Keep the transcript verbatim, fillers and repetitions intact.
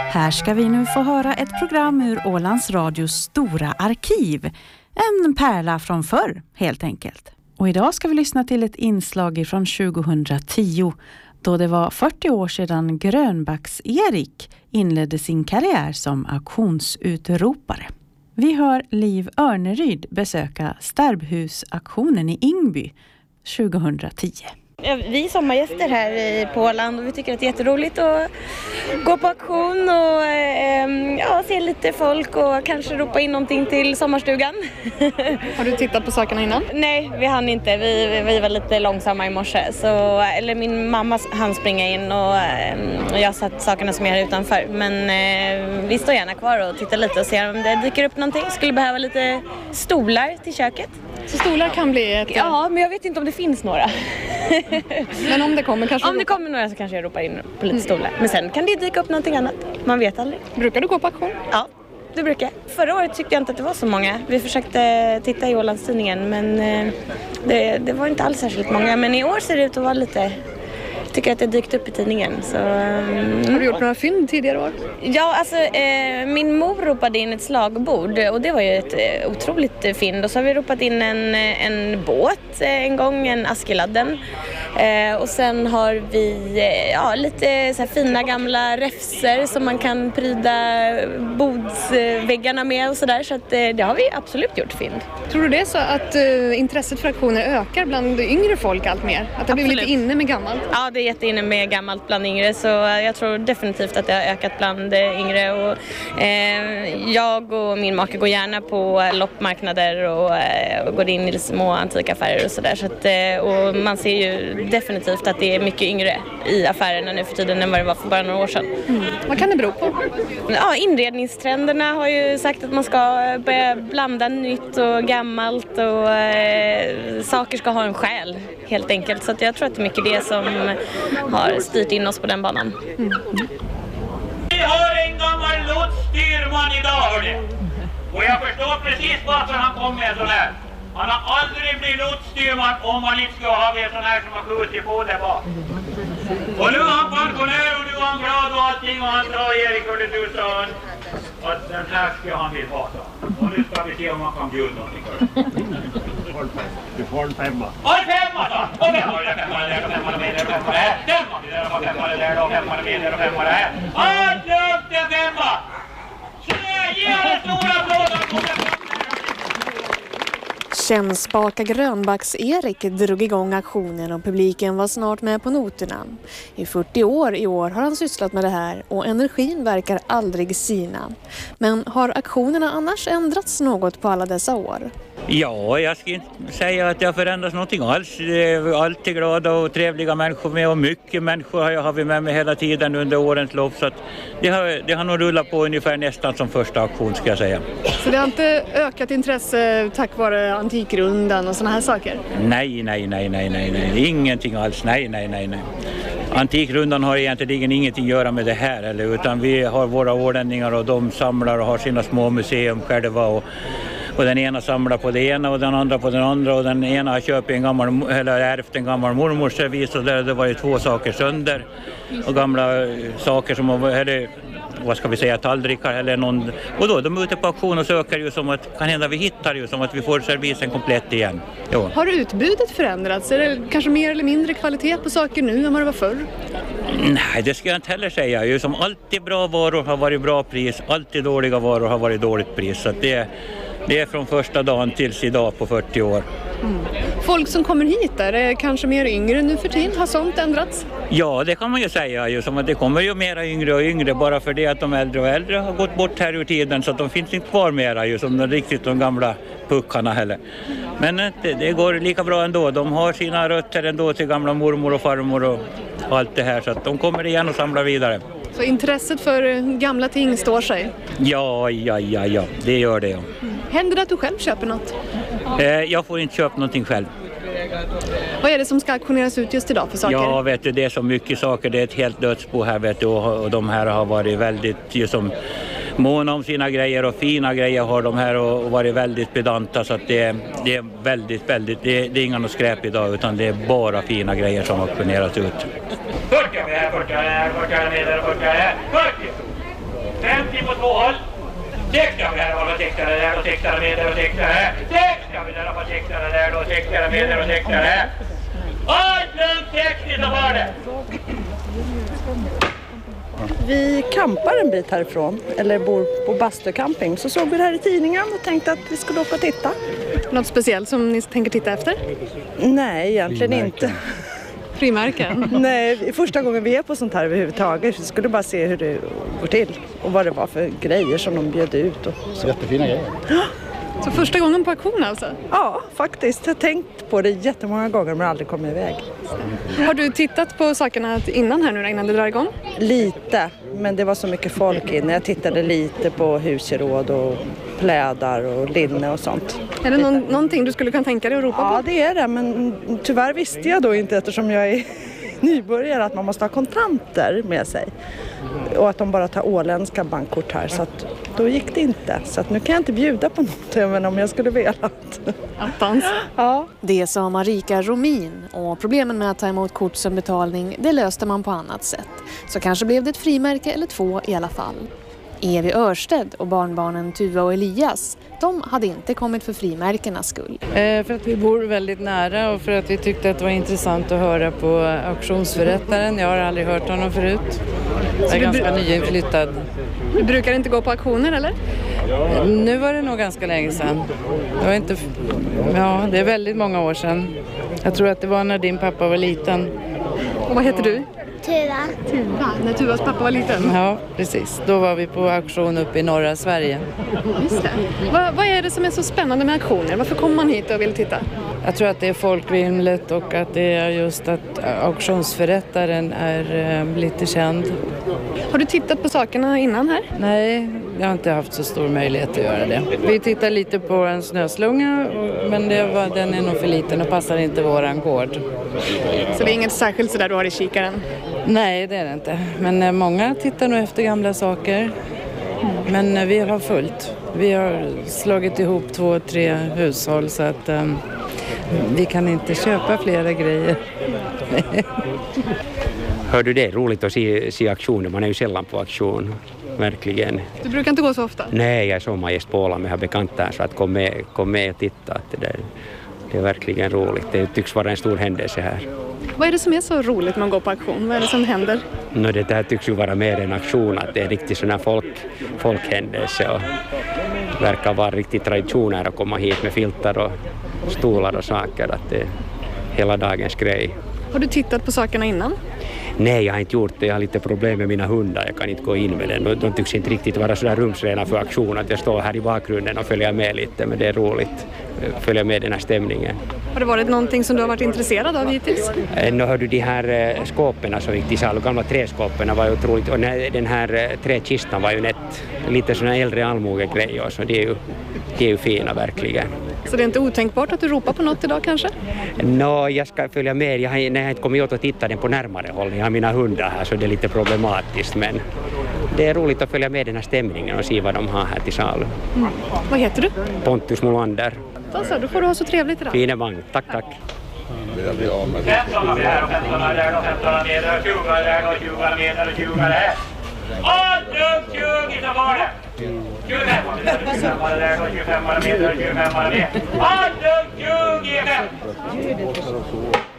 Här ska vi nu få höra ett program ur Ålands Radios stora arkiv. En pärla från förr, helt enkelt. Och idag ska vi lyssna till ett inslag från tjugohundratio, då det var fyrtio år sedan Grönbacks-Erik inledde sin karriär som auktionsutropare. Vi hör Liv Örneryd besöka Stärbhusaktionen i Ingby tjugohundratio. Vi är sommargäster här på Åland och vi tycker att det är jätteroligt att gå på auktion och ja, se lite folk och kanske ropa in någonting till sommarstugan. Har du tittat på sakerna innan? Nej, vi hann inte. Vi, vi var lite långsamma i morse. Så, eller min mamma hann springa in och, och jag satt sakerna som är här utanför. Men eh, vi står gärna kvar och tittar lite och ser om det dyker upp någonting. Skulle behöva lite stolar till köket. Så stolar kan bli ett... Ja, men jag vet inte om det finns några. Men om det kommer kanske... Om det kommer några så kanske jag ropar in på lite stolar. Men sen kan det dyka upp någonting annat. Man vet aldrig. Brukar du gå på auktion? Ja, det brukar jag. Förra året tyckte jag inte att det var så många. Vi försökte titta i Ålandstidningen men det, det var inte alls särskilt många. Men i år ser det ut att vara lite... Jag tycker att det dykt upp i tidningen. Så, um... Har du gjort några fynd tidigare år? Ja, alltså eh, min mor ropade in ett slagbord och det var ju ett eh, otroligt fynd. Och så har vi ropat in en, en båt eh, en gång, en Askeladden. Eh, och sen har vi eh, ja, lite så här fina gamla räfser som man kan pryda bodsväggarna med och sådär. Så att, eh, det har vi absolut gjort fynd. Tror du det är så att eh, intresset för auktioner ökar bland yngre folk allt mer? Att det blir lite inne med gammalt? Ja, det är jätteinne med gammalt bland yngre så jag tror definitivt att det har ökat bland yngre. Och, eh, jag och min make går gärna på loppmarknader och, eh, och går in i små antikaffärer och sådär. Så att, eh, och man ser ju definitivt att det är mycket yngre i affärerna nu för tiden än vad det var för bara några år sedan. Mm. Vad kan det bero på? Ja, inredningstrenderna har ju sagt att man ska börja blanda nytt och gammalt och eh, saker ska ha en själ helt enkelt. Så att jag tror att det är mycket det som har styrt in oss på den banan. Mm. Vi har en gammal lotsstyrman idag, hörni. Och jag förstår precis varför han kom med sån här. Han har aldrig blivit lotsstyrman om man inte ska ha en sån här som har skjutit på där bak. Och nu är han pensionär och nu är han glad och allting och han sa Erik hörde du sa han att den här ska han vill ha. Och nu ska vi se om han kan bjuda någonting för det. Du får en femma. Och en femma då! Och vi har det femma där och femma med där och femma där. Den har vi där och femma där och femma med där och femma där. Allt lugnt en femma! Så ge den stora applåden på den. Kännspaka Grönbacks-Erik drog igång aktionen och publiken var snart med på noterna. I fyrtio år i år har han sysslat med det här och energin verkar aldrig sina. Men har aktionerna annars ändrats något på alla dessa år? Ja, jag ska inte säga att det har förändrats någonting alls. Det är alltid glada och trevliga människor med och mycket människor har, jag, har vi med mig hela tiden under årens lopp. Så att det, har, det har nog rullat på ungefär nästan som första auktion ska jag säga. Så det har inte ökat intresse tack vare Antikrundan och såna här saker? Nej, nej, nej, nej, nej, nej. Ingenting alls. Nej, nej, nej, nej. Antikrundan har egentligen ingenting att göra med det här eller, utan vi har våra ordningar och de samlar och har sina små museum själva och Och den ena samlar på det ena och den andra på den andra och den ena har köpt en gammal, eller ärvt en gammal mormors servis och där det var ju två saker sönder och gamla saker som eller, vad ska vi säga, tallrikar eller någon, och då de är ute på auktion och söker ju som att kan hända vi hittar ju som att vi får servisen komplett igen. Jo. Har utbudet förändrats? Är det kanske mer eller mindre kvalitet på saker nu än vad det var förr? Nej, det ska jag inte heller säga. Ju som alltid bra varor har varit bra pris, alltid dåliga varor har varit dåligt pris. Så att det, det är från första dagen tills idag på fyrtio år. Mm. Folk som kommer hit där är kanske mer yngre nu för tiden. Har sånt ändrats? Ja, det kan man ju säga. Ju som att det kommer ju mera yngre och yngre bara för det att de äldre och äldre har gått bort här ur tiden så att de finns inte kvar mera ju som de riktigt de gamla puckarna heller. Men det, det går lika bra ändå. De har sina rötter ändå till gamla mormor och farmor och allt det här så att de kommer igen och samlar vidare. Så intresset för gamla ting står sig? Ja, ja, ja, ja. Det gör det. Ja. Mm. Händer det att du själv köper något? Eh, jag får inte köpa någonting själv. Vad är det som ska auktioneras ut just idag för saker? Ja, vet du, det är så mycket saker. Det är ett helt dödsbo här, vet du, och, och de här har varit väldigt ju som måna om sina grejer och fina grejer har de här och, och varit väldigt pedanta så att det, det är väldigt, väldigt, det, det är inga något skräp idag utan det är bara fina grejer som auktioneras ut. fyrtio här, fyrtio här, fyrtio här, fyrtio här, fyrtio. sex ska vi där och sex ska vi där och sex ska vi där och sex ska vi här. sex ska vi där och sex ska vi där och sex ska vi där och sex ska vi här. Allt lugnt sextio så var det. Vi campar en bit härifrån, eller bor på bastucamping. Så såg vi det här i tidningen och tänkte att vi skulle åka och titta. Något speciellt som ni tänker titta efter? Nej, egentligen inte. Frimärken? Nej, första gången vi är på sånt här överhuvudtaget. Vi skulle bara se hur det går till och vad det var för grejer som de bjöd ut. Och så. Jättefina grejer. Så första gången på auktion alltså? Ja, faktiskt. Jag har tänkt på det jättemånga gånger men aldrig kommit iväg. Har du tittat på sakerna innan här nu, innan det drar igång? Lite, men det var så mycket folk inne. Jag tittade lite på husgeråd och plädar och linne och sånt. Är det någon, någonting du skulle kunna tänka dig att ropa på? Ja, det är det, men tyvärr visste jag då inte eftersom jag är nybörjare att man måste ha kontanter med sig. Och att de bara tar åländska bankkort här, så att då gick det inte. Så att nu kan jag inte bjuda på något även om jag skulle velat. Attans. Ja. Det sa Marika Romin, och problemen med att ta emot kort som betalning, det löste man på annat sätt. Så kanske blev det ett frimärke eller två i alla fall. Evi Örsted och barnbarnen Tuva och Elias, de hade inte kommit för frimärkenas skull. Eh, för att vi bor väldigt nära och för att vi tyckte att det var intressant att höra på auktionsförrättaren. Jag har aldrig hört honom förut. Jag är ganska nyinflyttad. Du brukar inte gå på auktioner, eller? Nu var det nog ganska länge sedan. Det var inte, ja, det är väldigt många år sedan. Jag tror att det var när din pappa var liten. Och vad heter du? Tuva. Tuva, när Tuvas pappa var liten. Ja, precis. Då var vi på auktion uppe i norra Sverige. Just det. Vad, vad är det som är så spännande med auktioner? Varför kommer man hit och vill titta? Jag tror att det är folkvimlet och att det är just att auktionsförrättaren är eh, lite känd. Har du tittat på sakerna innan här? Nej, jag har inte haft så stor möjlighet att göra det. Vi tittar lite på en snöslunga, men det var, den är nog för liten och passar inte våran gård. Så det är inget särskilt sådär du har i kikaren? Nej, det är det inte. Men eh, många tittar nog efter gamla saker. Men eh, vi har fullt. Vi har slagit ihop två, tre hushåll så att eh, vi kan inte köpa flera grejer. Hör du, det är roligt att se, se aktioner. Man är ju sällan på aktion, verkligen. Du brukar inte gå så ofta? Nej, jag är sommargäst på Åland med bekanta så att kom med, kom med och titta. Att det, där, det är verkligen roligt. Det tycks vara en stor händelse här. Vad är det som är så roligt när man går på auktion? Vad är det som händer? No, det här tycks ju vara mer en aktion, att det är riktigt sån här folk, folkhändelse och det verkar vara riktigt traditioner att komma hit med filtar och stolar och saker. Att det är hela dagens grej. Har du tittat på sakerna innan? Nej, jag har inte gjort det. Jag har lite problem med mina hundar. Jag kan inte gå in med den. De, de tycks inte riktigt vara sådär rumsrena för aktion. Att jag står här i bakgrunden och följer med lite. Men det är roligt. Följa med den här stämningen. Har det varit någonting som du har varit intresserad av hittills? Nu hör du de här skåpen som gick till salu. Gamla träskåpen var ju otroligt. Och den här träkistan var ju ett, lite sån här äldre allmogegrej. Så det är ju, det är ju fina verkligen. Så det är inte otänkbart att du ropar på något idag kanske? Nå, no, jag ska följa med. Jag har, när jag inte kommit åt att titta den på närmare håll. Jag har mina hundar här så det är lite problematiskt. Men det är roligt att följa med den här stämningen och se vad de har här till salu. Mm. Vad heter du? Pontus Molander. Alltså, då får du ha så trevligt idag. Finemang. Tack, tack. femton där och femton där och femton meter och tjugo där och tjugo meter och tjugo där. Allt upp tjugo så var det. tjugofem där och tjugofem meter och tjugofem meter. Allt upp tjugofem.